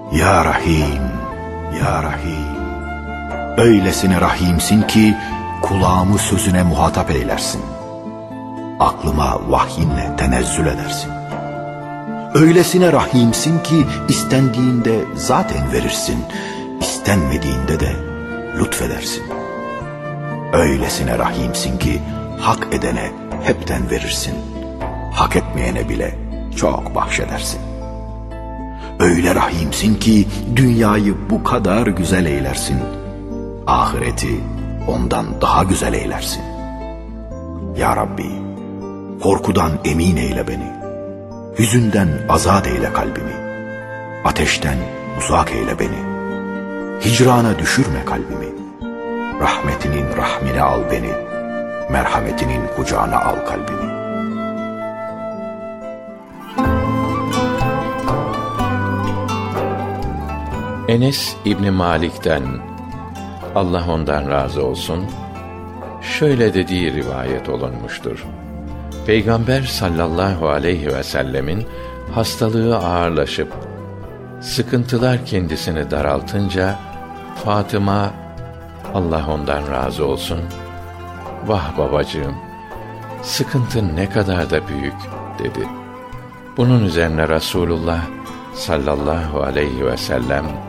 Ya Rahim, Ya Rahim. Öylesine rahimsin ki kulağımı sözüne muhatap eylersin. Aklıma vahyinle tenezzül edersin. Öylesine rahimsin ki istendiğinde zaten verirsin, istenmediğinde de lütfedersin. Öylesine rahimsin ki hak edene hepten verirsin, hak etmeyene bile çok bahşedersin. Öyle rahimsin ki dünyayı bu kadar güzel eylersin, ahireti ondan daha güzel eylersin. Ya Rabbi, korkudan emin eyle beni, hüzünden azat eyle kalbimi, ateşten uzak eyle beni, hicrana düşürme kalbimi, rahmetinin rahmine al beni, merhametinin kucağına al kalbimi. Enes İbni Malik'ten, Allah ondan razı olsun, şöyle dediği rivayet olunmuştur. Peygamber sallallahu aleyhi ve sellemin hastalığı ağırlaşıp sıkıntılar kendisini daraltınca Fatıma, Allah ondan razı olsun, "Vah babacığım, sıkıntın ne kadar da büyük," dedi. Bunun üzerine Resulullah sallallahu aleyhi ve sellem